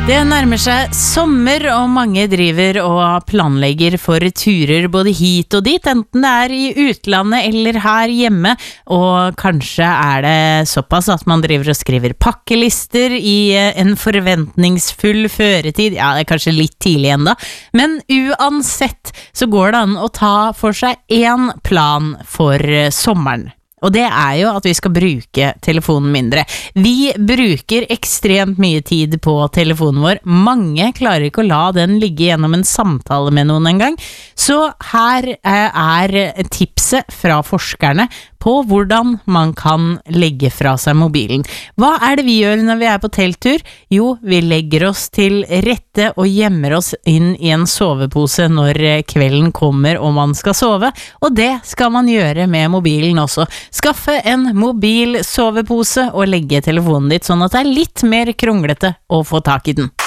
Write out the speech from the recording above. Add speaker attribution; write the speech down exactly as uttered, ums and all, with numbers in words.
Speaker 1: Det nærmer seg sommer, og mange driver og planlegger for turer både hit og dit, enten det er i utlandet eller her hjemme, og kanskje er det såpass at man driver og skriver pakkelister i en forventningsfull føretid. Ja, det er kanskje litt tidlig enda, men uansett så går det an å ta for seg en plan for sommeren. Og det er jo at vi skal bruke telefonen mindre. Vi bruker ekstremt mye tid på telefonen vår. Mange klarer ikke å la den ligge gjennom en samtale med noen en gang. Så her er tipset fra forskerne på hvordan man kan legge fra seg mobilen. Hva er det vi gjør når vi er på telttur? Jo, vi legger oss til rette og gjemmer oss inn i en sovepose når kvelden kommer og man skal sove. Og det skal man gjøre med mobilen også. Skaffe en mobil sovepose og legge telefonen ditt sånn at det er litt mer kronglete å få tak i den.